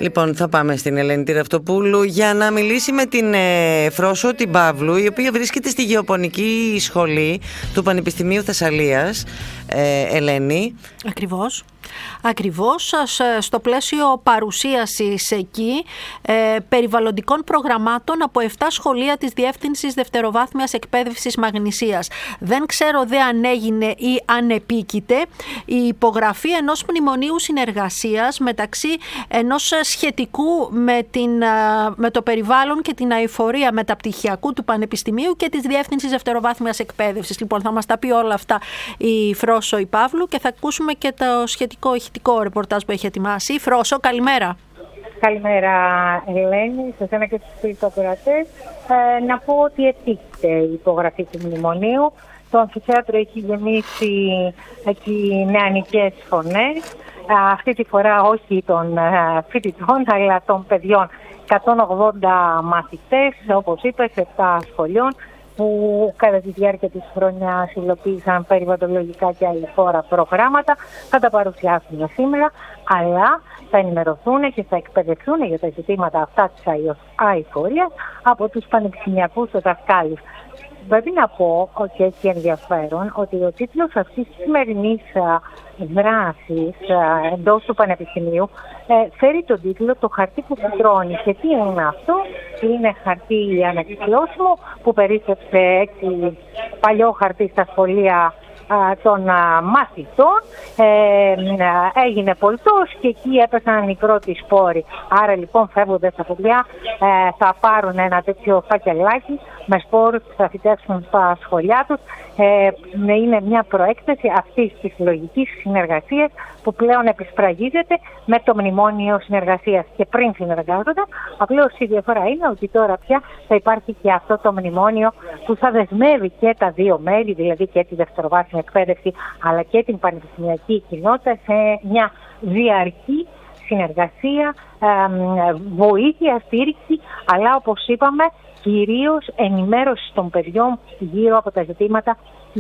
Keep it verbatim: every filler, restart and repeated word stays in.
Λοιπόν, θα πάμε στην Ελένη Τυραυτοπούλου για να μιλήσει με την ε, Φρόσο την Παύλου, η οποία βρίσκεται στη Γεωπονική Σχολή του Πανεπιστημίου Θεσσαλίας. Ε, Ελένη. Ακριβώς. Ακριβώς, στο πλαίσιο παρουσίασης εκεί ε, περιβαλλοντικών προγραμμάτων από επτά σχολεία της Διεύθυνσης Δευτεροβάθμιας Εκπαίδευσης Μαγνησίας. Δεν ξέρω δε αν έγινε ή αν επίκειται η υπογραφή ενός μνημονίου συνεργασίας μεταξύ ενός σχετικού με, την, με το περιβάλλον και την αειφορία μεταπτυχιακού του Πανεπιστημίου και της Διεύθυνσης Δευτεροβάθμιας Εκπαίδευσης. Λοιπόν, θα μας τα πει όλα αυτά η Φρόσο η Παύλου και θα ακούσουμε και το σχετικό ηχητικό ρεπορτάζ που έχει ετοιμάσει. Φρόσο, καλημέρα. Καλημέρα, Ελένη, σε εσένα και στους φιλοακροατές. Ε, να πω ότι ετύχεται η υπογραφή του μνημονίου. Το αμφιθέατρο έχει γεμίσει εκεί νεανικές φωνές. Αυτή τη φορά όχι των φοιτητών, αλλά των παιδιών. εκατόν ογδόντα μαθητές, όπως είπες, επτά σχολείων, που κατά τη διάρκεια της χρονιάς υλοποίησαν περιβαλλοντολογικά και αειφόρα προγράμματα. Θα τα παρουσιάσουν σήμερα, αλλά θα ενημερωθούν και θα εκπαιδευτούν για τα ζητήματα αυτά της αειφορίας από τους πανεπιστημιακούς δασκάλους. Πρέπει να πω, και έχει ενδιαφέρον, ότι ο τίτλος αυτής της σημερινής δράσης εντός του Πανεπιστημίου φέρει τον τίτλο «Το χαρτί που φυτρώνει». Και τι είναι αυτό? Είναι χαρτί ανακυκλώσιμο που περίσσεψε έτσι παλιό χαρτί στα σχολεία των μαθητών, ε, έγινε πολτός και εκεί έπεσαν οι πρώτοι σπόροι. Άρα λοιπόν φεύγοντας τα παιδιά ε, θα πάρουν ένα τέτοιο φακελάκι με σπόρους που θα φυτέψουν στα σχολιά τους. Ε, είναι μια προέκταση αυτής της λογικής συνεργασίας που πλέον επισπραγίζεται με το μνημόνιο συνεργασίας. Και πριν συνεργάζονταν, απλώς η διαφορά είναι ότι τώρα πια θα υπάρχει και αυτό το μνημόνιο που θα δεσμεύει και τα δύο μέρη, δηλαδή και τη δευτεροβάθμια εκπαίδευση αλλά και την πανεπιστημιακή κοινότητα σε μια διαρκή συνεργασία, βοήθεια, στήριξη, αλλά όπως είπαμε κυρίως ενημέρωση των παιδιών γύρω από τα ζητήματα